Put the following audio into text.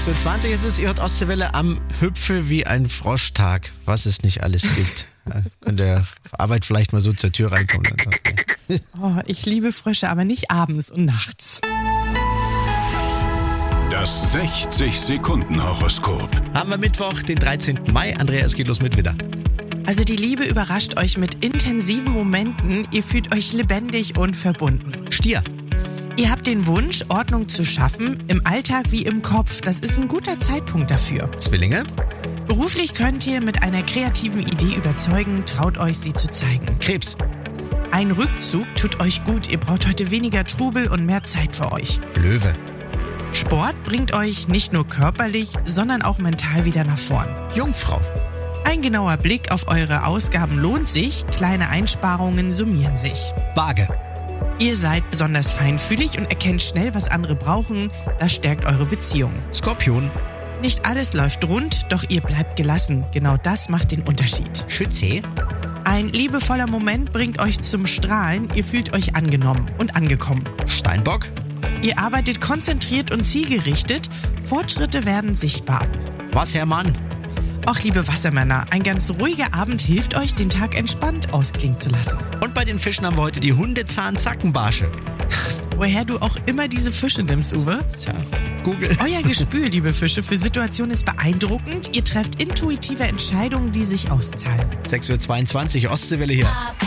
6.20 Uhr ist es, ihr hört Ostseewelle am Hüpfe wie ein Froschtag, was es nicht alles gibt. Ja, wenn der Arbeit vielleicht mal so zur Tür reinkommt. Dann okay. Oh, ich liebe Frösche, aber nicht abends und nachts. Das 60-Sekunden-Horoskop. Haben wir Mittwoch, den 13. Mai. Andrea, es geht los mit Widder. Also die Liebe überrascht euch mit intensiven Momenten. Ihr fühlt euch lebendig und verbunden. Stier. Ihr habt den Wunsch, Ordnung zu schaffen, im Alltag wie im Kopf. Das ist ein guter Zeitpunkt dafür. Zwillinge. Beruflich könnt ihr mit einer kreativen Idee überzeugen. Traut euch, sie zu zeigen. Krebs. Ein Rückzug tut euch gut. Ihr braucht heute weniger Trubel und mehr Zeit für euch. Löwe. Sport bringt euch nicht nur körperlich, sondern auch mental wieder nach vorn. Jungfrau. Ein genauer Blick auf eure Ausgaben lohnt sich. Kleine Einsparungen summieren sich. Waage. Ihr seid besonders feinfühlig und erkennt schnell, was andere brauchen. Das stärkt eure Beziehung. Skorpion. Nicht alles läuft rund, doch ihr bleibt gelassen. Genau das macht den Unterschied. Schütze. Ein liebevoller Moment bringt euch zum Strahlen. Ihr fühlt euch angenommen und angekommen. Steinbock. Ihr arbeitet konzentriert und zielgerichtet. Fortschritte werden sichtbar. Wassermann. Auch liebe Wassermänner, ein ganz ruhiger Abend hilft euch, den Tag entspannt ausklingen zu lassen. Und bei den Fischen haben wir heute die Hundezahn-Zackenbarsche. Woher du auch immer diese Fische nimmst, Uwe? Tja, Google. Euer Gespür, liebe Fische, für Situationen ist beeindruckend. Ihr trefft intuitive Entscheidungen, die sich auszahlen. 6.22 Uhr, Ostseewelle hier.